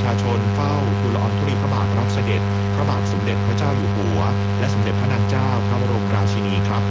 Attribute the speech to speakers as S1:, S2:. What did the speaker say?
S1: าชนเฝ้าทูลละอองธุลีพระบาทรับเสด็จพระบาทสมเด็จพระเจ้าอยู่หัวและสมเด็จพระนางเจ้าพระบรมราชินีครับ